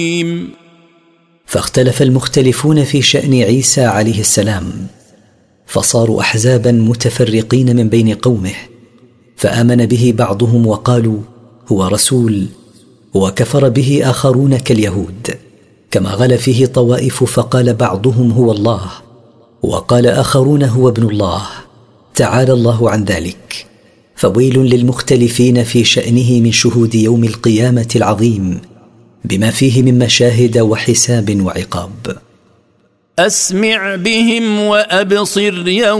فاختلف المختلفون في شأن عيسى عليه السلام، فصاروا أحزابا متفرقين من بين قومه، فآمن به بعضهم وقالوا هو رسول، وكفر به آخرون كاليهود، كما غلا فيه طوائف فقال بعضهم هو الله، وقال آخرون هو ابن الله، تعالى الله عن ذلك. فويل للمختلفين في شأنه من شهود يوم القيامة العظيم بما فيه من مشاهد وحساب وعقاب. أسمع بهم وأبصر يوم